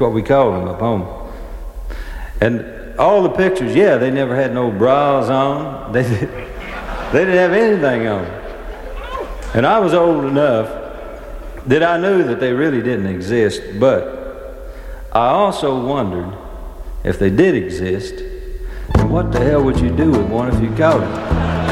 what we called them up home. And all the pictures, yeah, they never had no bras on. They didn't have anything on. And I was old enough that I knew that they really didn't exist, but I also wondered if they did exist, then what the hell would you do with one if you caught it?